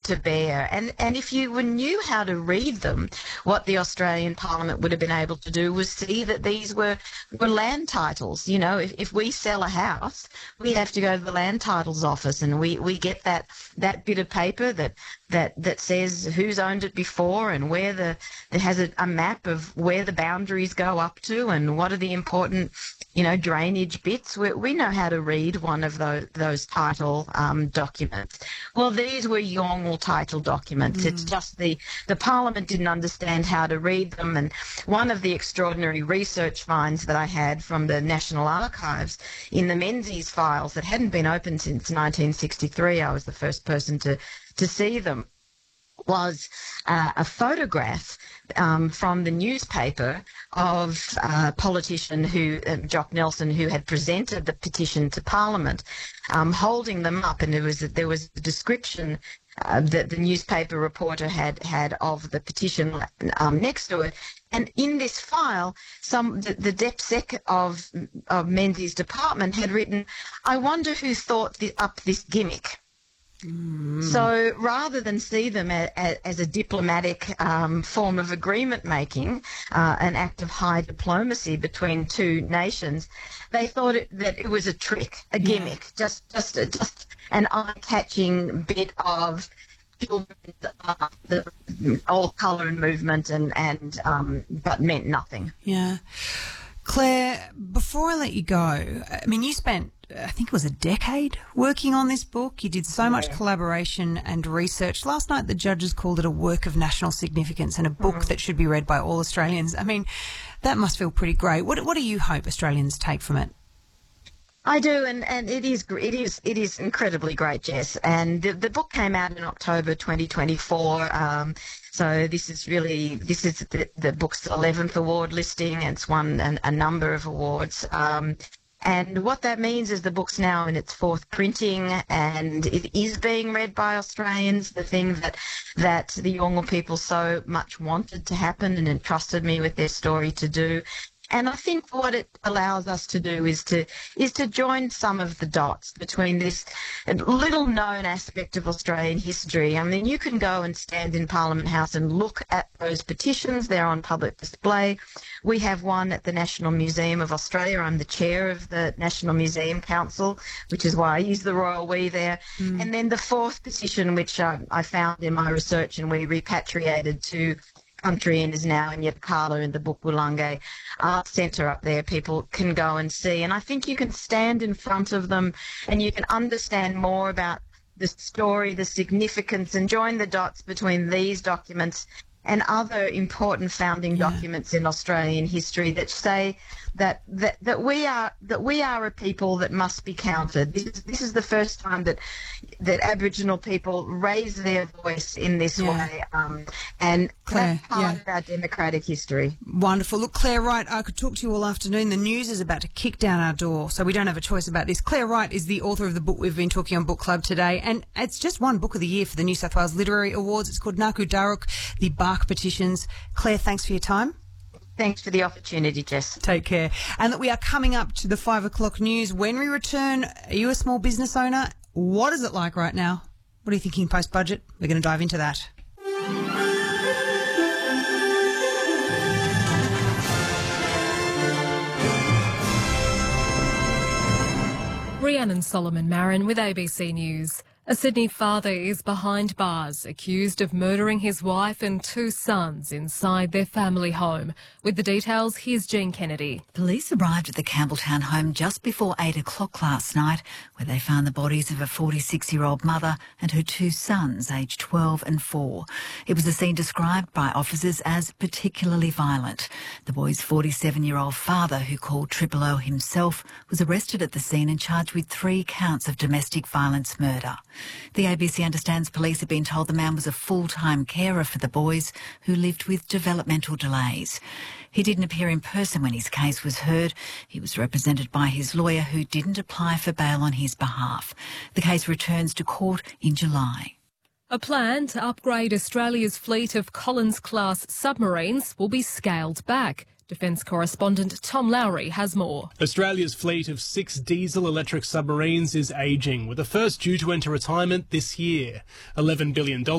to bear. And if you knew how to read them, what the Australian Parliament would have been able to do was see that these were land titles. You know, if we sell a house, we have to go to the land titles office, and we get that bit of paper that says who's owned it before, and where it has a map of where the boundaries go up to, and what are the important, you know, drainage bits. We know how to read one of those title documents. Well, these were Yolngu title documents. It's just the Parliament didn't understand how to read them. And one of the extraordinary research finds that I had from the National Archives in the Menzies files that hadn't been opened since 1963, I was the first person to see them, was a photograph from the newspaper of a politician Jock Nelson, who had presented the petition to Parliament, holding them up, and there was a description that the newspaper reporter had of the petition next to it. And in this file, the DepSec of Menzies' department had written, "I wonder who thought up this gimmick." So rather than see them as a diplomatic form of agreement making, an act of high diplomacy between two nations, they thought that it was a trick, a gimmick, just an eye-catching bit of children's art, all colour and movement, and but meant nothing. Yeah. Claire, before I let you go, I mean, you spent, I think it was a decade working on this book. You did so much collaboration and research. Last night the judges called it a work of national significance and a book that should be read by all Australians. I mean, that must feel pretty great. What do you hope Australians take from it? I do, and it is incredibly great, Jess. And the book came out in October 2024. So this is the book's 11th award listing, and it's won a number of awards. And what that means is the book's now in its fourth printing, and it is being read by Australians, the thing that the Yolngu people so much wanted to happen and entrusted me with their story to do. And I think what it allows us to do is to join some of the dots between this little-known aspect of Australian history. I mean, you can go and stand in Parliament House and look at those petitions. They're on public display. We have one at the National Museum of Australia. I'm the chair of the National Museum Council, which is why I use the royal we there. And then the fourth petition, which I found in my research and we repatriated to country and is now in Yirrkala in the Bukwalange Art Centre up there, people can go and see. And I think you can stand in front of them and you can understand more about the story, the significance, and join the dots between these documents and other important founding documents in Australian history that say that we are a people that must be counted. This is the first time that Aboriginal people raise their voice in this way, and Claire, that's part of our democratic history. Wonderful. Look, Claire Wright, I could talk to you all afternoon. The news is about to kick down our door, so we don't have a choice about this. Claire Wright is the author of the book we've been talking on Book Club today, and it's just won Book of the Year for the New South Wales Literary Awards. It's called Ngaku Dharuk, The Bark Petitions. Claire, thanks for your time. Thanks for the opportunity, Jess. Take care. And that we are coming up to the 5 o'clock news. When we return, are you a small business owner? What is it like right now? What are you thinking post-budget? We're going to dive into that. Rhiannon Solomon Marin with ABC News. A Sydney father is behind bars, accused of murdering his wife and two sons inside their family home. With the details, here's Jean Kennedy. Police arrived at the Campbelltown home just before 8 o'clock last night, where they found the bodies of a 46-year-old mother and her two sons, aged 12 and 4. It was a scene described by officers as particularly violent. The boy's 47-year-old father, who called Triple O himself, was arrested at the scene and charged with 3 counts of domestic violence murder. The ABC understands police have been told the man was a full-time carer for the boys who lived with developmental delays. He didn't appear in person when his case was heard. He was represented by his lawyer, who didn't apply for bail on his behalf. The case returns to court in July. A plan to upgrade Australia's fleet of Collins-class submarines will be scaled back. Defence correspondent Tom Lowry has more. Australia's fleet of 6 diesel-electric submarines is ageing, with the first due to enter retirement this year. $11 billion